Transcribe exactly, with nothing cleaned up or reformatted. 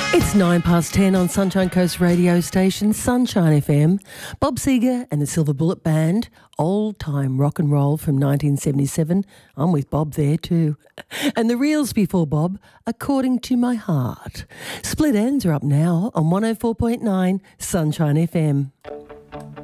It's nine past ten on Sunshine Coast radio station, Sunshine F M. Bob Seger and the Silver Bullet Band, old-time rock and roll from nineteen seventy-seven. I'm with Bob there too. And the reels before Bob, According to My Heart. Split Ends are up now on one oh four point nine Sunshine F M.